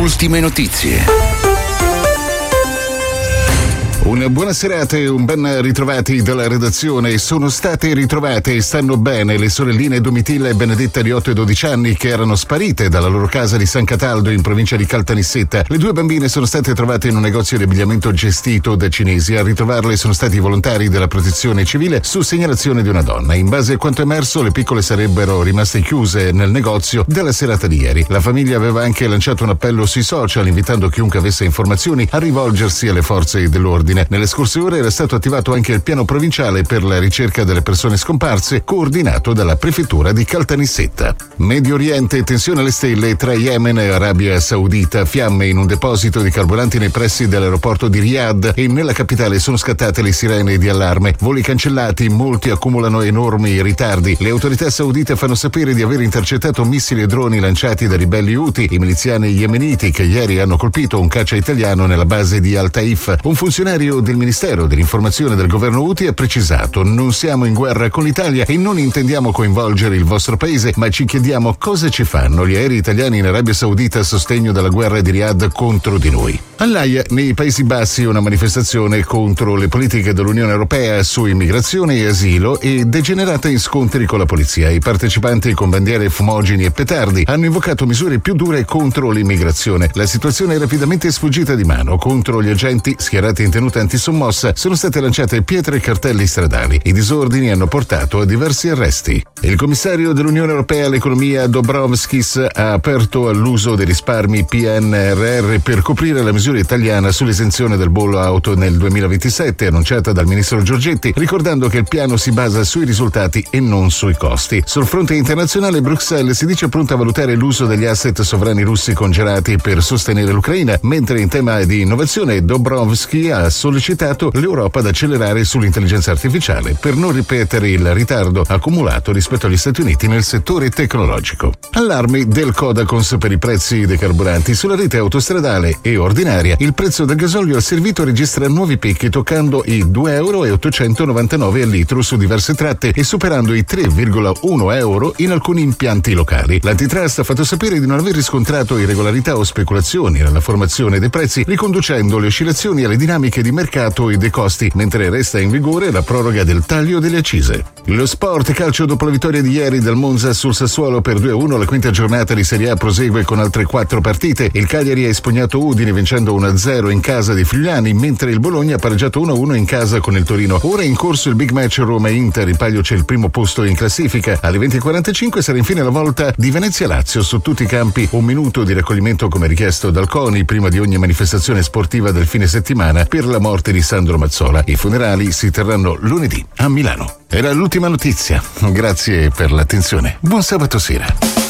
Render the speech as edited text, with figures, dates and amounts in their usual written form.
Ultime notizie. Una buona serata e un ben ritrovati dalla redazione. Sono state ritrovate e stanno bene le sorelline Domitilla e Benedetta di 8 e 12 anni che erano sparite dalla loro casa di San Cataldo in provincia di Caltanissetta. Le due bambine sono state trovate in un negozio di abbigliamento gestito da cinesi. A ritrovarle sono stati i volontari della protezione civile su segnalazione di una donna. In base a quanto emerso, le piccole sarebbero rimaste chiuse nel negozio della serata di ieri. La famiglia aveva anche lanciato un appello sui social invitando chiunque avesse informazioni a rivolgersi alle forze dell'ordine. Nelle scorse ore era stato attivato anche il piano provinciale per la ricerca delle persone scomparse, coordinato dalla prefettura di Caltanissetta. Medio Oriente, tensione alle stelle tra Yemen e Arabia Saudita, fiamme in un deposito di carburanti nei pressi dell'aeroporto di Riyadh e nella capitale sono scattate le sirene di allarme. Voli cancellati, molti accumulano enormi ritardi. Le autorità saudite fanno sapere di aver intercettato missili e droni lanciati da ribelli Houthi, i miliziani yemeniti che ieri hanno colpito un caccia italiano nella base di Al Taif. Un funzionario del Ministero dell'Informazione del governo Houthi ha precisato: non siamo in guerra con l'Italia e non intendiamo coinvolgere il vostro paese, ma ci chiediamo cosa ci fanno gli aerei italiani in Arabia Saudita a sostegno della guerra di Riyadh contro di noi. All'Aia, nei Paesi Bassi, una manifestazione contro le politiche dell'Unione Europea su immigrazione e asilo è degenerata in scontri con la polizia. I partecipanti con bandiere, fumogeni e petardi hanno invocato misure più dure contro l'immigrazione. La situazione è rapidamente sfuggita di mano. Contro gli agenti schierati in tenuta antisommossa sono state lanciate pietre e cartelli stradali. I disordini hanno portato a diversi arresti. Il commissario dell'Unione Europea all'economia Dombrovskis ha aperto all'uso dei risparmi PNRR per coprire la misura italiana sull'esenzione del bollo auto nel 2027 annunciata dal ministro Giorgetti, ricordando che il piano si basa sui risultati e non sui costi. Sul fronte internazionale, Bruxelles si dice pronta a valutare l'uso degli asset sovrani russi congelati per sostenere l'Ucraina, mentre in tema di innovazione Dombrovskis ha sollecitato l'Europa ad accelerare sull'intelligenza artificiale per non ripetere il ritardo accumulato rispetto agli Stati Uniti nel settore tecnologico. Allarmi del Codacons per i prezzi dei carburanti. Sulla rete autostradale e ordinaria il prezzo del gasolio al servito registra nuovi picchi, toccando i €2,899 al litro su diverse tratte e superando i €3,1 in alcuni impianti locali. L'antitrust ha fatto sapere di non aver riscontrato irregolarità o speculazioni nella formazione dei prezzi, riconducendo le oscillazioni alle dinamiche di mercato e dei costi, mentre resta in vigore la proroga del taglio delle accise. Lo sport calcio. Dopo la vittoria di ieri del Monza sul Sassuolo per 2-1, la quinta giornata di Serie A prosegue con altre 4 partite. Il Cagliari ha espugnato Udine vincendo 1-0 in casa dei friulani, mentre il Bologna ha pareggiato 1-1 in casa con il Torino. Ora è in corso il big match Roma-Inter, in palio c'è il primo posto in classifica. Alle 20:45 sarà infine la volta di Venezia-Lazio su tutti i campi. 1 minuto di raccoglimento come richiesto dal CONI prima di ogni manifestazione sportiva del fine settimana per la morte di Sandro Mazzola. I funerali si terranno lunedì a Milano. Era l'ultima notizia. Grazie per l'attenzione. Buon sabato sera.